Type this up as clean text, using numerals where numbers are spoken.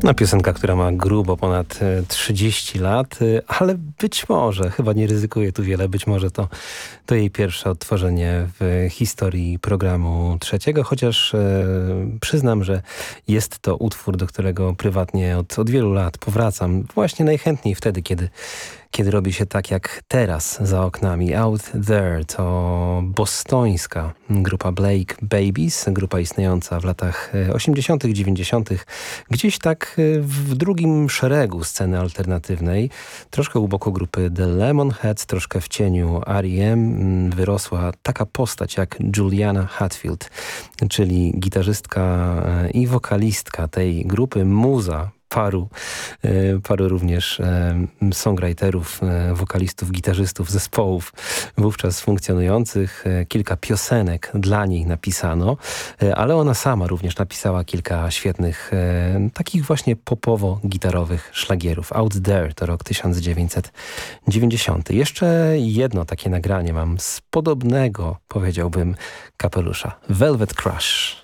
No, piosenka, która ma grubo ponad 30 lat, ale być może, chyba nie ryzykuję tu wiele, być może to jej pierwsze odtworzenie w historii programu trzeciego, chociaż przyznam, że jest to utwór, do którego prywatnie od wielu lat powracam. Właśnie najchętniej wtedy, kiedy robi się tak jak teraz za oknami. Out There to bostońska grupa Blake Babies, grupa istniejąca w latach 80., 90., gdzieś tak w drugim szeregu sceny alternatywnej. Troszkę u boku grupy The Lemonheads, troszkę w cieniu R.E.M. wyrosła taka postać jak Juliana Hatfield, czyli gitarzystka i wokalistka tej grupy, muza paru również songwriterów, wokalistów, gitarzystów, zespołów wówczas funkcjonujących. Kilka piosenek dla niej napisano, ale ona sama również napisała kilka świetnych, takich właśnie popowo-gitarowych szlagierów. Out There to rok 1990. Jeszcze jedno takie nagranie mam z podobnego, powiedziałbym, kapelusza. Velvet Crush.